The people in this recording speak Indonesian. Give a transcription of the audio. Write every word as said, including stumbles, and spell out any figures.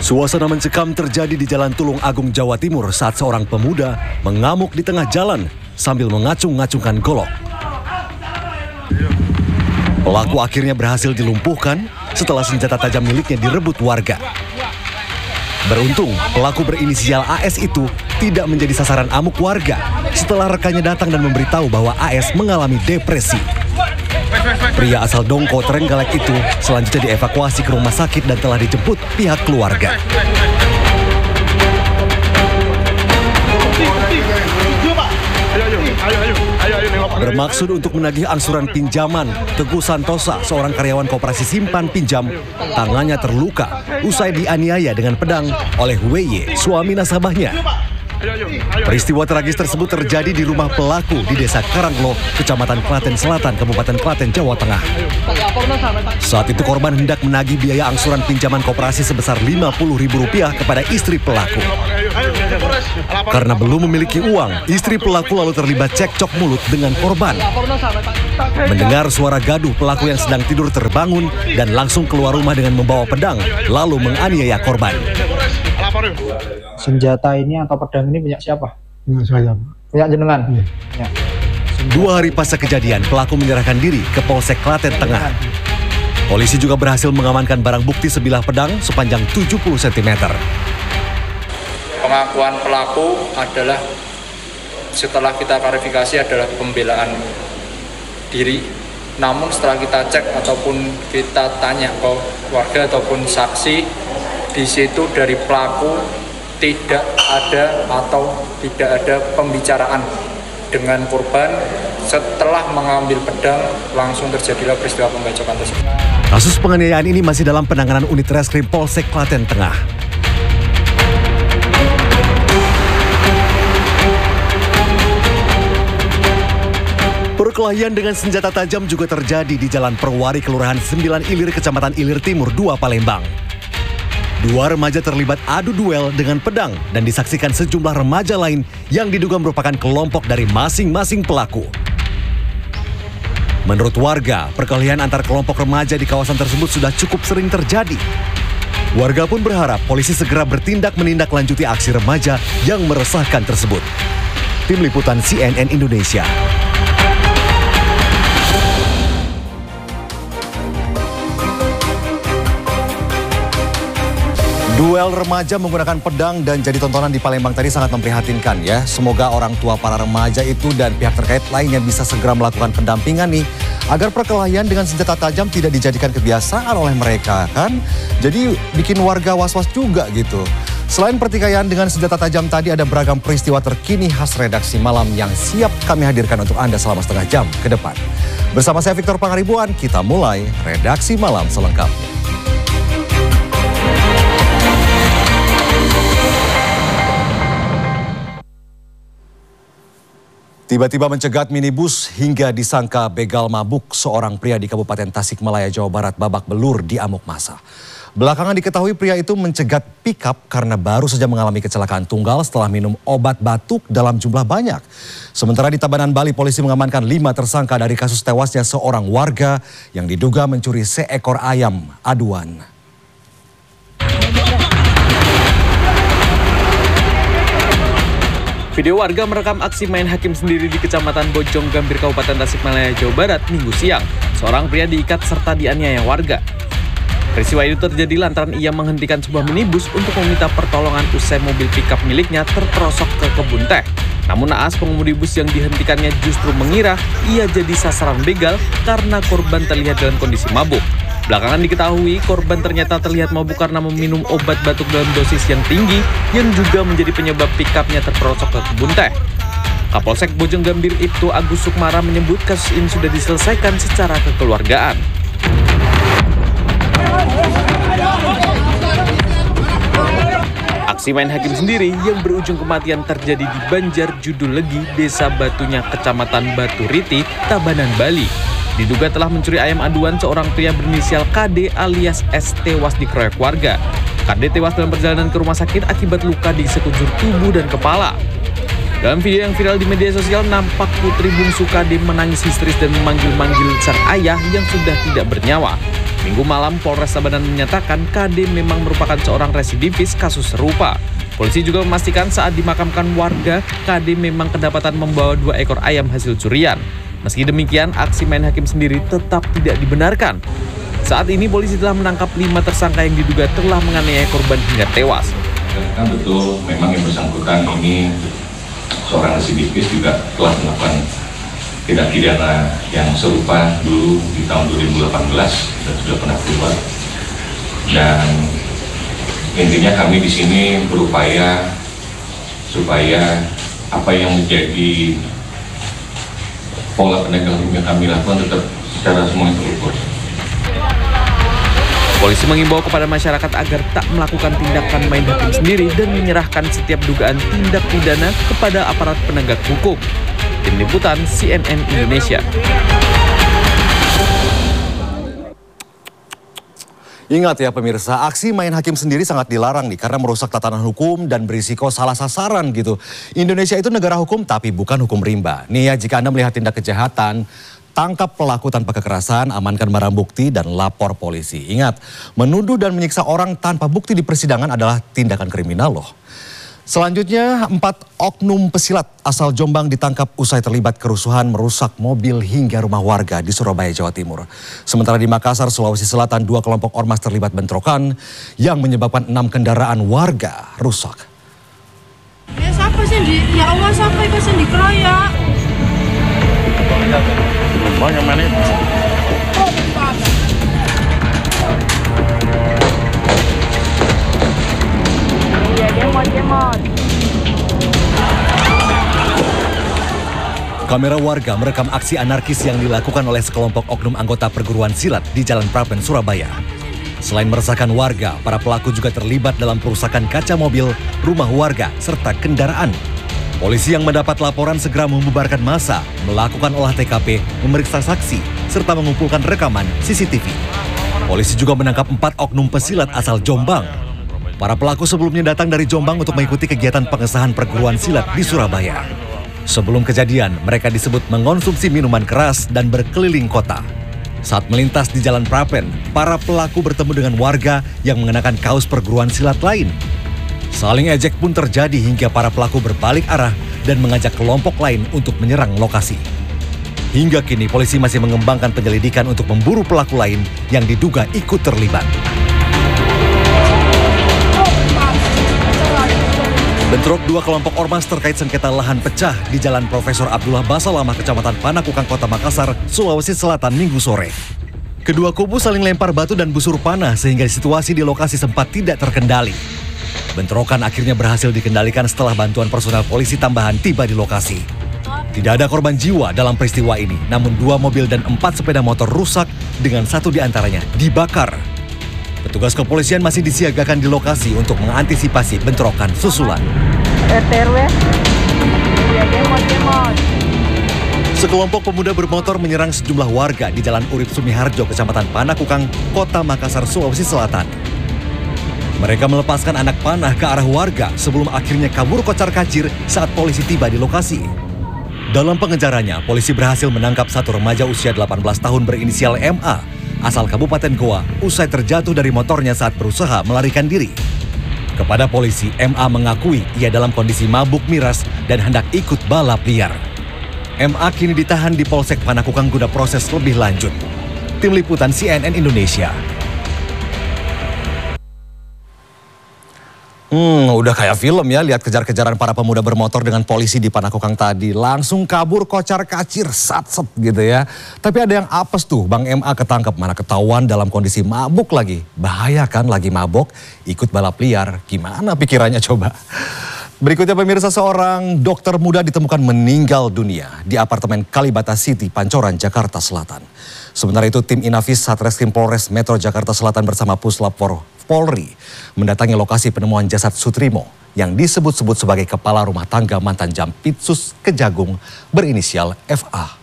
Suasana mencekam terjadi di Jalan Tulung Agung, Jawa Timur saat seorang pemuda mengamuk di tengah jalan sambil mengacung-ngacungkan golok. Pelaku akhirnya berhasil dilumpuhkan setelah senjata tajam miliknya direbut warga. Beruntung, pelaku berinisial A S itu tidak menjadi sasaran amuk warga setelah rekannya datang dan memberitahu bahwa A S mengalami depresi. Pria asal Dongko, Trenggalek itu selanjutnya dievakuasi ke rumah sakit dan telah dijemput pihak keluarga. Bermaksud untuk menagih angsuran pinjaman, Teguh Santosa, seorang karyawan koperasi simpan pinjam, tangannya terluka usai dianiaya dengan pedang oleh W Y, suami nasabahnya. Peristiwa tragis tersebut terjadi di rumah pelaku di Desa Karanglo, Kecamatan Klaten Selatan, Kabupaten Klaten, Jawa Tengah. Saat itu korban hendak menagih biaya angsuran pinjaman koperasi sebesar lima puluh ribu rupiah kepada istri pelaku. Karena belum memiliki uang, istri pelaku lalu terlibat cekcok mulut dengan korban. Mendengar suara gaduh, pelaku yang sedang tidur terbangun dan langsung keluar rumah dengan membawa pedang, lalu menganiaya korban. Senjata ini atau pedang ini punya siapa? Punya saya. Punya jenengan? Iya. Ya. Dua hari pasca kejadian, pelaku menyerahkan diri ke Polsek Klaten Tengah. Polisi juga berhasil mengamankan barang bukti sebilah pedang sepanjang tujuh puluh sentimeter. Pengakuan pelaku adalah setelah kita klarifikasi adalah pembelaan diri. Namun setelah kita cek ataupun kita tanya ke warga ataupun saksi, di situ dari pelaku tidak ada atau tidak ada pembicaraan dengan korban. Setelah mengambil pedang, langsung terjadilah peristiwa pembacokan tersebut. Kasus penganiayaan ini masih dalam penanganan unit reskrim Polsek Klaten Tengah. Perkelahian dengan senjata tajam juga terjadi di Jalan Perwari, Kelurahan Sembilan Ilir, Kecamatan Ilir Timur dua, Palembang. Dua remaja terlibat adu duel dengan pedang dan disaksikan sejumlah remaja lain yang diduga merupakan kelompok dari masing-masing pelaku. Menurut warga, perkelahian antar kelompok remaja di kawasan tersebut sudah cukup sering terjadi. Warga pun berharap polisi segera bertindak menindaklanjuti aksi remaja yang meresahkan tersebut. Tim Liputan C N N Indonesia. Duel remaja menggunakan pedang dan jadi tontonan di Palembang tadi sangat memprihatinkan ya. Semoga orang tua para remaja itu dan pihak terkait lainnya bisa segera melakukan pendampingan nih, agar perkelahian dengan senjata tajam tidak dijadikan kebiasaan oleh mereka kan. Jadi bikin warga was-was juga gitu. Selain pertikaian dengan senjata tajam tadi, ada beragam peristiwa terkini khas redaksi malam yang siap kami hadirkan untuk Anda selama setengah jam ke depan. Bersama saya Victor Pangaribuan, kita mulai redaksi malam selengkapnya. Tiba-tiba mencegat minibus hingga disangka begal mabuk, seorang pria di Kabupaten Tasikmalaya, Jawa Barat babak belur di amuk massa. Belakangan diketahui pria itu mencegat pickup karena baru saja mengalami kecelakaan tunggal setelah minum obat batuk dalam jumlah banyak. Sementara di Tabanan, Bali, polisi mengamankan lima tersangka dari kasus tewasnya seorang warga yang diduga mencuri seekor ayam aduan. Video warga merekam aksi main hakim sendiri di Kecamatan Bojong Gambir, Kabupaten Tasikmalaya, Jawa Barat, Minggu siang. Seorang pria diikat serta dianiaya warga. Peristiwa itu terjadi lantaran ia menghentikan sebuah minibus untuk meminta pertolongan usai mobil pickup miliknya terperosok ke kebun teh. Namun naas, pengemudi bus yang dihentikannya justru mengira ia jadi sasaran begal karena korban terlihat dalam kondisi mabuk. Belakangan diketahui korban ternyata terlihat mabuk karena meminum obat batuk dalam dosis yang tinggi yang juga menjadi penyebab pickupnya terperosok ke kebun teh. Kapolsek Bojong Gambir Ibtu Agus Sukmara menyebut kasus ini sudah diselesaikan secara kekeluargaan. Aksi main hakim sendiri yang berujung kematian terjadi di Banjar Judulegi, Desa Batunya, Kecamatan Batu Riti, Tabanan, Bali. Diduga telah mencuri ayam aduan, seorang pria berinisial K D alias S tewas dikeroyok warga. K D tewas dalam perjalanan ke rumah sakit akibat luka di sekujur tubuh dan kepala. Dalam video yang viral di media sosial, nampak putri bungsu K D menangis histeris dan memanggil-manggil sang ayah yang sudah tidak bernyawa. Minggu malam Polres Tabanan menyatakan K D memang merupakan seorang residivis kasus serupa. Polisi juga memastikan saat dimakamkan warga, K D memang kedapatan membawa dua ekor ayam hasil curian. Meski demikian, aksi main hakim sendiri tetap tidak dibenarkan. Saat ini polisi telah menangkap lima tersangka yang diduga telah menganiaya korban hingga tewas. Kan betul, memang yang bersangkutan ini seorang residivis juga telah melakukan tindak pidana yang serupa dulu di tahun dua ribu delapan belas dan sudah pernah keluar. Dan intinya kami di sini berupaya supaya apa yang menjadi pola penegakan hukum yang kami lakukan tetap secara semuanya terukur. Polisi mengimbau kepada masyarakat agar tak melakukan tindakan main hakim sendiri dan menyerahkan setiap dugaan tindak pidana kepada aparat penegak hukum. Tim Liputan C N N Indonesia. Ingat ya pemirsa, aksi main hakim sendiri sangat dilarang nih karena merusak tatanan hukum dan berisiko salah sasaran gitu. Indonesia itu negara hukum tapi bukan hukum rimba. Nih ya, jika Anda melihat tindak kejahatan, tangkap pelaku tanpa kekerasan, amankan barang bukti, dan lapor polisi. Ingat, menuduh dan menyiksa orang tanpa bukti di persidangan adalah tindakan kriminal loh. Selanjutnya, empat oknum pesilat asal Jombang ditangkap usai terlibat kerusuhan merusak mobil hingga rumah warga di Surabaya, Jawa Timur. Sementara di Makassar, Sulawesi Selatan, dua kelompok ormas terlibat bentrokan yang menyebabkan enam kendaraan warga rusak. Ya siapa sih di, ya Allah siapa yang kasih dikeroyak? Yang mana itu? Iya, demon-demon. Kamera warga merekam aksi anarkis yang dilakukan oleh sekelompok oknum anggota perguruan silat di Jalan Prapen, Surabaya. Selain meresahkan warga, para pelaku juga terlibat dalam perusakan kaca mobil, rumah warga, serta kendaraan. Polisi yang mendapat laporan segera membubarkan massa, melakukan olah T K P, memeriksa saksi, serta mengumpulkan rekaman C C T V. Polisi juga menangkap empat oknum pesilat asal Jombang. Para pelaku sebelumnya datang dari Jombang untuk mengikuti kegiatan pengesahan perguruan silat di Surabaya. Sebelum kejadian, mereka disebut mengonsumsi minuman keras dan berkeliling kota. Saat melintas di Jalan Prapen, para pelaku bertemu dengan warga yang mengenakan kaos perguruan silat lain. Saling ejek pun terjadi hingga para pelaku berbalik arah dan mengajak kelompok lain untuk menyerang lokasi. Hingga kini polisi masih mengembangkan penyelidikan untuk memburu pelaku lain yang diduga ikut terlibat. Bentrok dua kelompok ormas terkait sengketa lahan pecah di Jalan Profesor Abdullah Basalamah, Kecamatan Panakukang, Kota Makassar, Sulawesi Selatan, Minggu sore. Kedua kubu saling lempar batu dan busur panah sehingga situasi di lokasi sempat tidak terkendali. Bentrokan akhirnya berhasil dikendalikan setelah bantuan personel polisi tambahan tiba di lokasi. Tidak ada korban jiwa dalam peristiwa ini, namun dua mobil dan empat sepeda motor rusak dengan satu diantaranya dibakar. Petugas kepolisian masih disiagakan di lokasi untuk mengantisipasi bentrokan susulan. Sekelompok pemuda bermotor menyerang sejumlah warga di Jalan Urip Sumiharjo, Kecamatan Panakukang, Kota Makassar, Sulawesi Selatan. Mereka melepaskan anak panah ke arah warga sebelum akhirnya kabur kocar-kacir saat polisi tiba di lokasi. Dalam pengejarannya, polisi berhasil menangkap satu remaja usia delapan belas tahun berinisial M A, asal Kabupaten Goa, usai terjatuh dari motornya saat berusaha melarikan diri. Kepada polisi, M A mengakui ia dalam kondisi mabuk miras dan hendak ikut balap liar. M A kini ditahan di Polsek Panakukang guna proses lebih lanjut. Tim Liputan C N N Indonesia. Hmm, udah kayak film ya, lihat kejar-kejaran para pemuda bermotor dengan polisi di Panakukang tadi. Langsung kabur kocar-kacir, sat-set gitu ya. Tapi ada yang apes tuh, Bang M A ketangkep, mana ketahuan dalam kondisi mabuk lagi. Bahaya kan lagi mabuk, ikut balap liar, gimana pikirannya coba. Berikutnya pemirsa, seorang dokter muda ditemukan meninggal dunia di apartemen Kalibata City, Pancoran, Jakarta Selatan. Sementara itu tim Inafis Satreskrim Polres Metro Jakarta Selatan bersama Puslap Polri mendatangi lokasi penemuan jasad Sutrimo yang disebut-sebut sebagai kepala rumah tangga mantan Jampitsus Kejagung berinisial F A.